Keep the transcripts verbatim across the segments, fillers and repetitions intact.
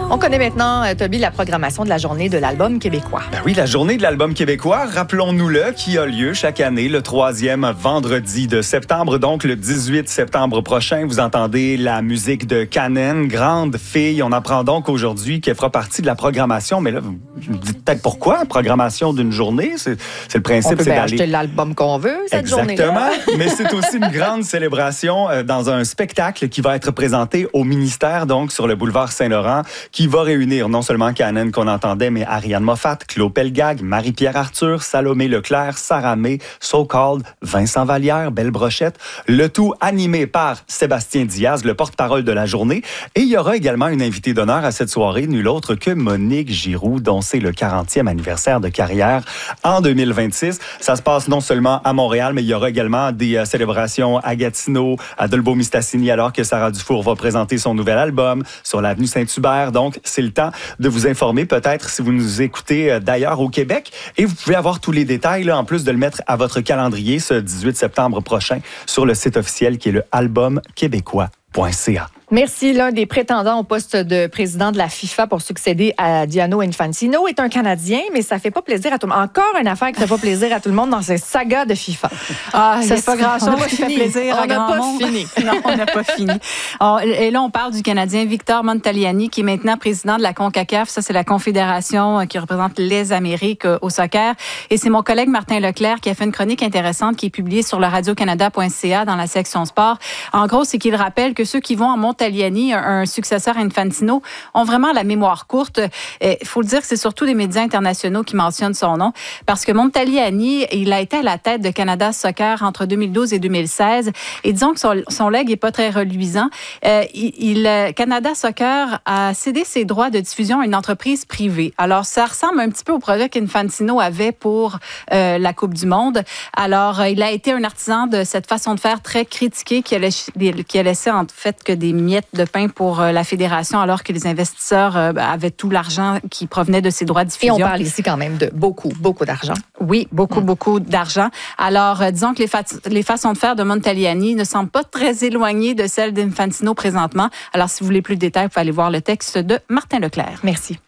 On connaît maintenant, euh, Toby, la programmation de la journée de l'album québécois. Ben oui, la journée de l'album québécois, rappelons-nous-le, qui a lieu chaque année le troisième vendredi de septembre. Donc, le dix-huit septembre prochain, vous entendez la musique de Kanen, grande fille. On apprend donc aujourd'hui qu'elle fera partie de la programmation. Mais là, vous me dites peut-être pourquoi? Programmation d'une journée, c'est, c'est le principe, on peut c'est bien d'aller... acheter l'album qu'on veut, cette Exactement, journée-là. mais c'est aussi une grande célébration euh, dans un spectacle qui va être présenté au ministère, donc sur le boulevard Saint-Laurent, qui va réunir non seulement Kanen qu'on entendait, mais Ariane Moffat, Claude Pelgag, Marie-Pierre Arthur, Salomé Leclerc, Sarah May, So Called, Vincent Vallière, Belle Brochette, le tout animé par Sébastien Diaz, le porte-parole de la journée. Et il y aura également une invitée d'honneur à cette soirée, nulle autre que Monique Giroux, dont c'est le quarantième anniversaire de carrière en deux mille vingt-six. Ça se passe non seulement à Montréal, mais il y aura également des euh, célébrations à Gatineau, à Dolbeau-Mistassini, alors que Sarah Dufour va présenter son nouvel album sur l'avenue Saint-Hubert. Donc, c'est le temps de vous informer, peut-être, si vous nous écoutez euh, d'ailleurs au Québec. Et vous pouvez avoir tous les détails, là, en plus de le mettre à votre calendrier ce dix-huit septembre prochain sur le site officiel qui est le album québécois point c a. Merci. L'un des prétendants au poste de président de la FIFA pour succéder à Gianni Infantino est un Canadien, mais ça fait pas plaisir à tout le monde. Encore une affaire qui fait pas plaisir à tout le monde dans ces sagas de FIFA. Ah, ça, c'est pas grand-chose qui fait plaisir on à grand pas monde. Fini. Non, on n'a pas fini. On, et là, on parle du Canadien Victor Montaliani, qui est maintenant président de la CONCACAF. Ça, c'est la confédération qui représente les Amériques au soccer. Et c'est mon collègue Martin Leclerc qui a fait une chronique intéressante qui est publiée sur le radio canada point c a dans la section sport. En gros, c'est qu'il rappelle que ceux qui vont à Montaliani, un successeur à Infantino, ont vraiment la mémoire courte. Il faut le dire que c'est surtout des médias internationaux qui mentionnent son nom, parce que Montaliani, il a été à la tête de Canada Soccer entre deux mille douze et deux mille seize, et disons que son, son legs n'est pas très reluisant. Euh, il, il, Canada Soccer a cédé ses droits de diffusion à une entreprise privée. Alors, ça ressemble un petit peu au projet qu'Infantino avait pour euh, la Coupe du Monde. Alors, euh, il a été un artisan de cette façon de faire très critiquée qui a, laissé, qui a laissé en fait que des miettes de pain pour la fédération, alors que les investisseurs avaient tout l'argent qui provenait de ces droits de diffusion. Et on parle ici quand même de beaucoup, beaucoup d'argent. Oui, beaucoup, mmh. beaucoup d'argent. Alors, euh, disons que les, fa- les façons de faire de Montaliani ne semblent pas très éloignées de celles d'Infantino présentement. Alors, si vous voulez plus de détails, vous pouvez aller voir le texte de Martin Leclerc. Merci.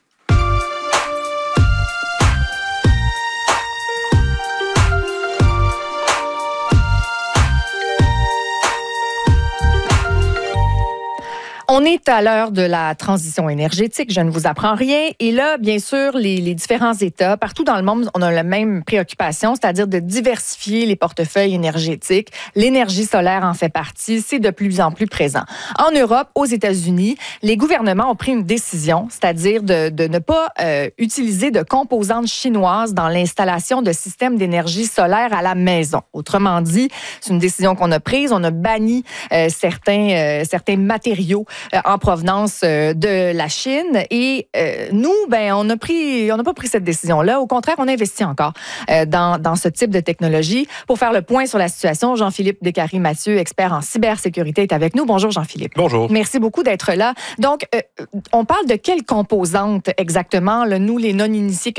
On est à l'heure de la transition énergétique, je ne vous apprends rien. Et là, bien sûr, les, les différents États, partout dans le monde, on a la même préoccupation, c'est-à-dire de diversifier les portefeuilles énergétiques. L'énergie solaire en fait partie, c'est de plus en plus présent. En Europe, aux États-Unis, les gouvernements ont pris une décision, c'est-à-dire de, de ne pas euh, utiliser de composantes chinoises dans l'installation de systèmes d'énergie solaire à la maison. Autrement dit, c'est une décision qu'on a prise, on a banni euh, certains, euh, certains matériaux en provenance de la Chine. Et euh, nous, ben, on a pris, on n'a pas pris cette décision-là. Au contraire, on investit encore euh, dans, dans ce type de technologie. Pour faire le point sur la situation, Jean-Philippe Descaries-Mathieu, expert en cybersécurité, est avec nous. Bonjour, Jean-Philippe. Bonjour. Merci beaucoup d'être là. Donc, euh, on parle de quelles composantes exactement, là, nous, les non-initiés,